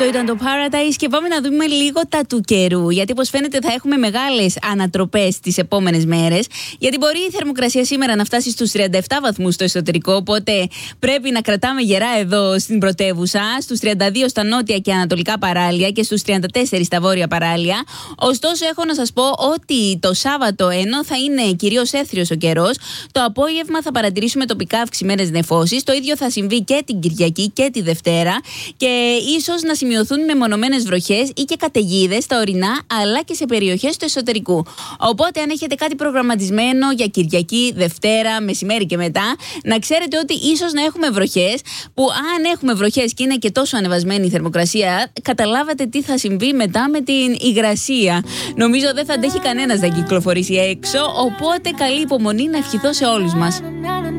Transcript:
Αυτό ήταν το Paradise και πάμε να δούμε λίγο τα του καιρού. Γιατί όπως φαίνεται θα έχουμε μεγάλες ανατροπές τις επόμενες μέρες. Γιατί μπορεί η θερμοκρασία σήμερα να φτάσει στους 37 βαθμούς στο εσωτερικό. Οπότε πρέπει να κρατάμε γερά εδώ στην πρωτεύουσα. Στους 32 στα νότια και ανατολικά παράλια και στους 34 στα βόρεια παράλια. Ωστόσο, έχω να σας πω ότι το Σάββατο, ενώ θα είναι κυρίως έθριος ο καιρός, το απόγευμα θα παρατηρήσουμε τοπικά αυξημένες νεφώσεις. Το ίδιο θα συμβεί και την Κυριακή και τη Δευτέρα. Και ίσως να σημειωθούν μεμονωμένες βροχές ή και καταιγίδες στα ορεινά αλλά και σε περιοχές του εσωτερικού. Οπότε, αν έχετε κάτι προγραμματισμένο για Κυριακή, Δευτέρα, μεσημέρι και μετά, να ξέρετε ότι ίσως να έχουμε βροχές. Που αν έχουμε βροχές και είναι και τόσο ανεβασμένη η θερμοκρασία, καταλάβατε τι θα συμβεί μετά με την υγρασία. Νομίζω δεν θα αντέχει κανένας να κυκλοφορήσει έξω. Οπότε, καλή υπομονή να ευχηθώ σε όλους μας.